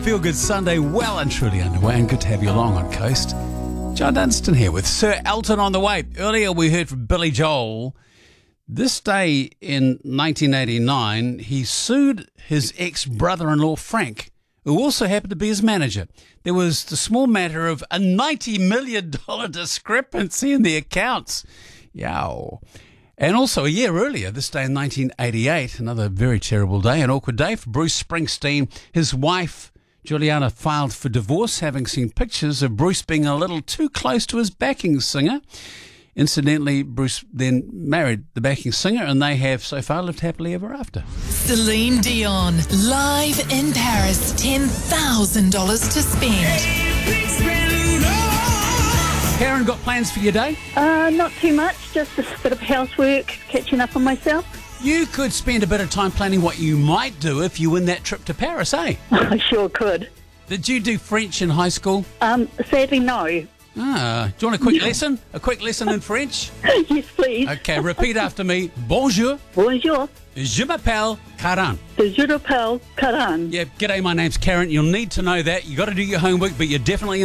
Feel Good Sunday well and truly underway, and good to have you along on Coast. John Dunstan here with Sir Elton on the way. Earlier we heard from Billy Joel. This day in 1989, he sued his ex-brother-in-law Frank, who also happened to be his manager. There was the small matter of a $90 million discrepancy in the accounts. Yow. And also a year earlier, this day in 1988, another very terrible day, an awkward day for Bruce Springsteen. His wife, Juliana, filed for divorce, having seen pictures of Bruce being a little too close to his backing singer. Incidentally, Bruce then married the backing singer, and they have so far lived happily ever after. Celine Dion, live in Paris, $10,000 to spend. Karen, got plans for your day? Not too much, just a bit of housework, catching up on myself. You could spend a bit of time planning what you might do if you win that trip to Paris, eh? I sure could. Did you do French in high school? Sadly, no. Do you want a quick lesson? A quick lesson in French? Yes, please. Okay, repeat after me. Bonjour, Bonjour. je m'appelle Karen. Je m'appelle Karen. Yeah, g'day, my name's Karen. You'll need to know that. You got to do your homework, but you're definitely